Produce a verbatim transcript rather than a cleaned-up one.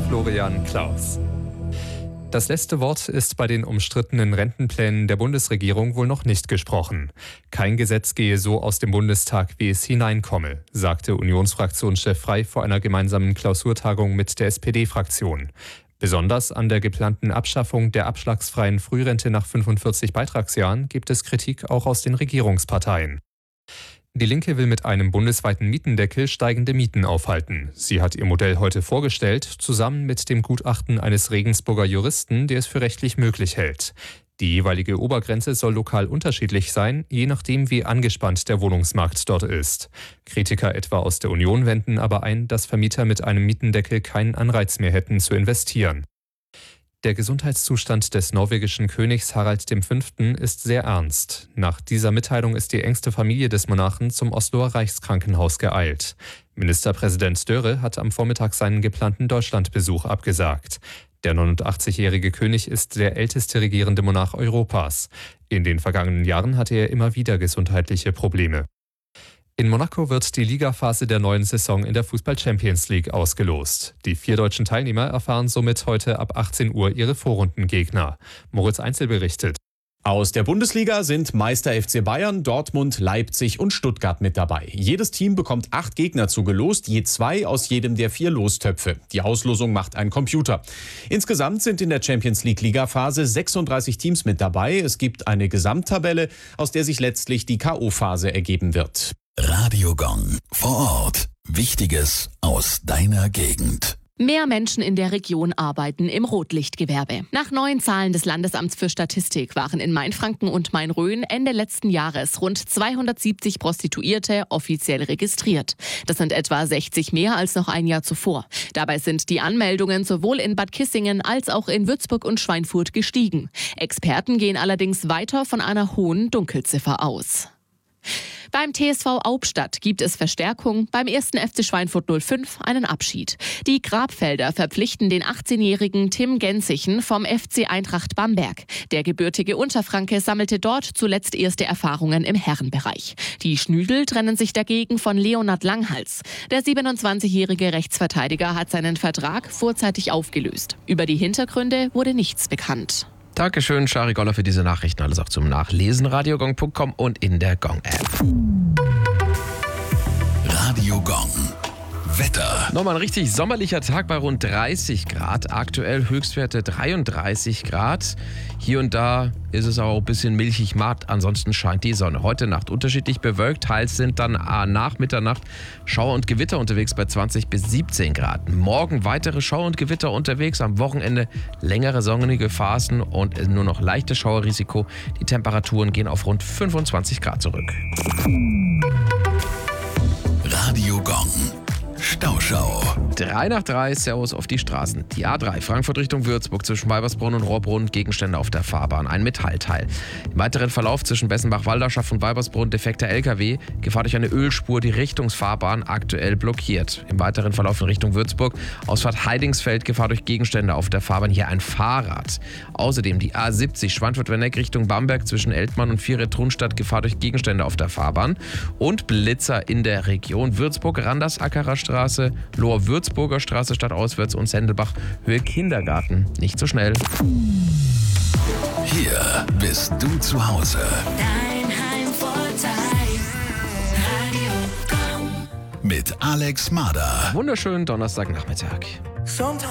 Florian Klaus. Das letzte Wort ist bei den umstrittenen Rentenplänen der Bundesregierung wohl noch nicht gesprochen. Kein Gesetz gehe so aus dem Bundestag, wie es hineinkomme, sagte Unionsfraktionschef Frey vor einer gemeinsamen Klausurtagung mit der S P D-Fraktion. Besonders an der geplanten Abschaffung der abschlagsfreien Frührente nach fünfundvierzig Beitragsjahren gibt es Kritik auch aus den Regierungsparteien. Die Linke will mit einem bundesweiten Mietendeckel steigende Mieten aufhalten. Sie hat ihr Modell heute vorgestellt, zusammen mit dem Gutachten eines Regensburger Juristen, der es für rechtlich möglich hält. Die jeweilige Obergrenze soll lokal unterschiedlich sein, je nachdem, wie angespannt der Wohnungsmarkt dort ist. Kritiker etwa aus der Union wenden aber ein, dass Vermieter mit einem Mietendeckel keinen Anreiz mehr hätten, zu investieren. Der Gesundheitszustand des norwegischen Königs Harald V. ist sehr ernst. Nach dieser Mitteilung ist die engste Familie des Monarchen zum Osloer Reichskrankenhaus geeilt. Ministerpräsident Støre hat am Vormittag seinen geplanten Deutschlandbesuch abgesagt. Der neunundachtzigjährige König ist der älteste regierende Monarch Europas. In den vergangenen Jahren hatte er immer wieder gesundheitliche Probleme. In Monaco wird die Ligaphase der neuen Saison in der Fußball-Champions League ausgelost. Die vier deutschen Teilnehmer erfahren somit heute ab achtzehn Uhr ihre Vorrundengegner. Moritz Einzel berichtet. Aus der Bundesliga sind Meister F C Bayern, Dortmund, Leipzig und Stuttgart mit dabei. Jedes Team bekommt acht Gegner zugelost, je zwei aus jedem der vier Lostöpfe. Die Auslosung macht ein Computer. Insgesamt sind in der Champions League Ligaphase sechsunddreißig Teams mit dabei. Es gibt eine Gesamttabelle, aus der sich letztlich die K O-Phase ergeben wird. Radio Gong vor Ort. Wichtiges aus deiner Gegend. Mehr Menschen in der Region arbeiten im Rotlichtgewerbe. Nach neuen Zahlen des Landesamts für Statistik waren in Mainfranken und Main-Rhön Ende letzten Jahres rund zweihundertsiebzig Prostituierte offiziell registriert. Das sind etwa sechzig mehr als noch ein Jahr zuvor. Dabei sind die Anmeldungen sowohl in Bad Kissingen als auch in Würzburg und Schweinfurt gestiegen. Experten gehen allerdings weiter von einer hohen Dunkelziffer aus. Beim T S V Aubstadt gibt es Verstärkung, beim ersten F C Schweinfurt null fünf einen Abschied. Die Grabfelder verpflichten den achtzehnjährigen Tim Genzichen vom F C Eintracht Bamberg. Der gebürtige Unterfranke sammelte dort zuletzt erste Erfahrungen im Herrenbereich. Die Schnüdel trennen sich dagegen von Leonhard Langhals. Der siebenundzwanzigjährige Rechtsverteidiger hat seinen Vertrag vorzeitig aufgelöst. Über die Hintergründe wurde nichts bekannt. Dankeschön, Shari Goller, für diese Nachrichten. Alles auch zum Nachlesen. radiogong punkt com und in der Gong-App. Radio Gong. Wetter. Nochmal ein richtig sommerlicher Tag bei rund dreißig Grad. Aktuell Höchstwerte dreiunddreißig Grad. Hier und da ist es auch ein bisschen milchig matt. Ansonsten scheint die Sonne. Heute Nacht unterschiedlich bewölkt. Teils sind dann nach Mitternacht Schauer und Gewitter unterwegs bei zwanzig bis siebzehn Grad. Morgen weitere Schauer und Gewitter unterwegs. Am Wochenende längere sonnige Phasen und nur noch leichtes Schauerrisiko. Die Temperaturen gehen auf rund fünfundzwanzig Grad zurück. Radio Gong. Stauschau. drei nach drei, Servus auf die Straßen. Die A drei, Frankfurt Richtung Würzburg, zwischen Weibersbrunn und Rohrbrunn, Gegenstände auf der Fahrbahn, ein Metallteil. Im weiteren Verlauf zwischen Bessenbach-Walderschaft und Weibersbrunn, defekter L K W, Gefahr durch eine Ölspur, die Richtungsfahrbahn aktuell blockiert. Im weiteren Verlauf in Richtung Würzburg, Ausfahrt Heidingsfeld, Gefahr durch Gegenstände auf der Fahrbahn, hier ein Fahrrad. Außerdem die A siebzig, Schweinfurt-Werneck Richtung Bamberg, zwischen Eltmann und Viere-Trunstadt, Gefahr durch Gegenstände auf der Fahrbahn. Und Blitzer in der Region Würzburg, Randers-Ackerer Straße, Lohr-Würzburger Straße stadtauswärts und Sendelbach, Höhe Kindergarten. Nicht so schnell. Hier bist du zu Hause. Dein Heimvorteil. Radio Gong. Mit Alex Mader. Wunderschönen Donnerstagnachmittag.